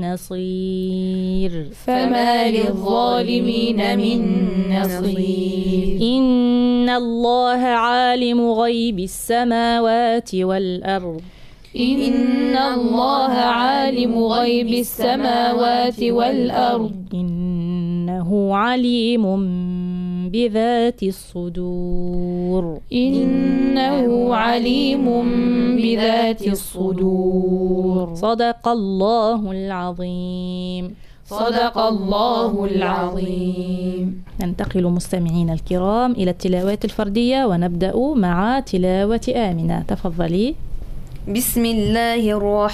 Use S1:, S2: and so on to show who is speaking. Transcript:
S1: نصير
S2: فما للظالمين من نصير
S1: إن الله عالم غيب السماوات والأرض
S2: إن الله عالم غيب السماوات والأرض
S1: إنه عليم بذات الصدور
S2: إنه عليم بذات الصدور
S1: صدق الله العظيم
S2: صدق الله العظيم.
S1: ننتقل مستمعين الكرام إلى التلاوات الفردية ونبدأ مع تلاوة آمنة. تفضلي.
S3: بسم الله الرحمن